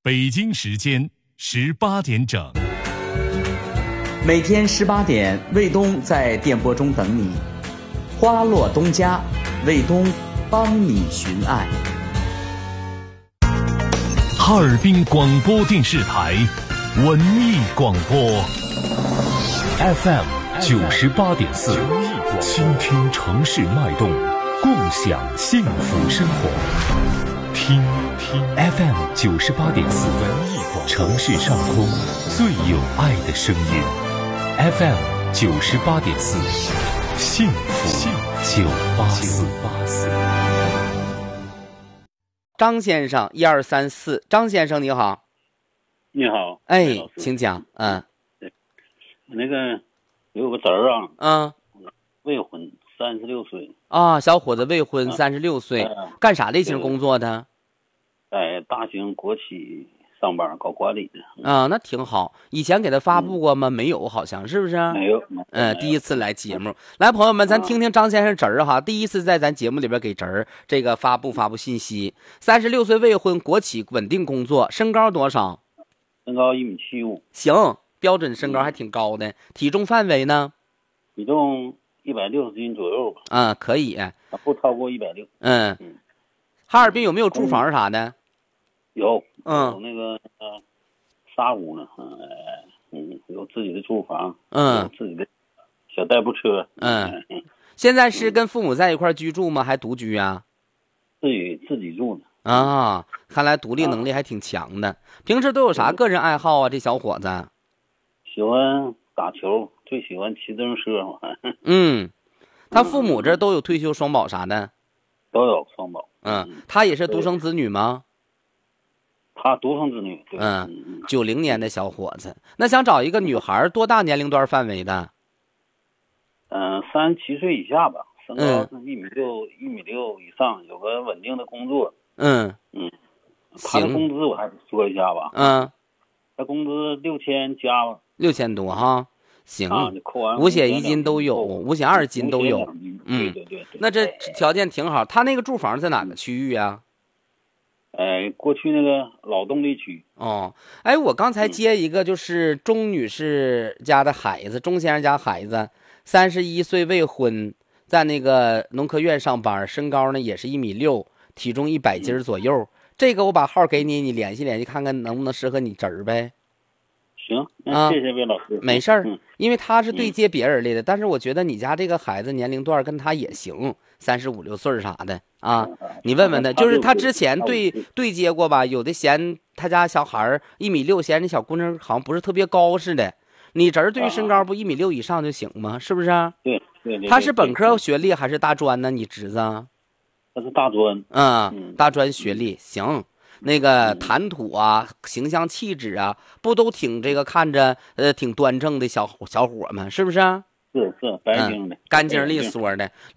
北京时间18点整。 每天18点，卫东在电波中等你。花落东家，卫东帮你寻爱。 哈尔滨广播电视台文艺广播 FM 98.4，倾听城市脉动，共享幸福生活。听 FM 98.4，城市上空最有爱的声音。FM 98.4，幸福984。 张先生，1234，张先生你好。 你好。 哎，请讲。 对，那个有个侄儿啊，未婚，36岁。 啊，小伙子未婚，36岁，干啥类型工作的？ 在大型国企上班，搞管理的。 啊，那挺好。以前给他发布过吗？没有，好像是不是？ 没有。 第一次来节目。来，朋友们，咱听听张先生侄儿哈，第一次在咱节目里边给侄儿这个发布信息。36岁未婚，国企稳定工作，身高多少？ 身高1.75米。 行，标准身高还挺高的。体重范围呢？ 体重160斤左右吧。 可以。 不超过160。 哈尔滨有没有住房啥的？ 有那个沙屋呢，有自己的住房，有自己的小代步车。 现在是跟父母在一块居住吗？还独居啊？ 自己住的。 看来独立能力还挺强的。平时都有啥个人爱好啊？这小伙子喜欢打球，最喜欢骑自行车。 他父母这都有退休双保啥的？ 都有双保。 他也是独生子女吗？ 他独生子女。 90年的小伙子。那想找一个女孩多大年龄段范围的 ？37岁以下吧，身高是1.6米以上，有个稳定的工作。他的工资我还得说一下吧。他工资6000加吧 ，6000多哈。行， 扣完五险一金都有，五险二金都有。 对。 那这条件挺好。他那个住房在哪个区域啊？ 过去那个老动力区。 我刚才接一个，就是钟女士家的孩子，钟先生家孩子，31岁未婚，在那个农科院上班，身高呢也是1.6米，体重100斤左右。这个我把号给你，你联系联系看看能不能适合你侄儿呗。 行，谢谢魏老师。 没事儿，因为他是对接别人来的，但是我觉得你家这个孩子年龄段跟他也行，35、6岁啥的啊，你问问他，就是他之前对接过吧，有的嫌他家小孩1.6米，嫌那小姑娘好像不是特别高似的。你侄儿对于身高不1.6米以上就行吗？是不是？ 对。 他是本科学历还是大专呢？你侄子？ 他是大专。 大专学历，行。那个谈吐啊，形象气质啊，不都挺这个看着挺端正的小伙吗？是不是？ 是白净的， 干净利索的。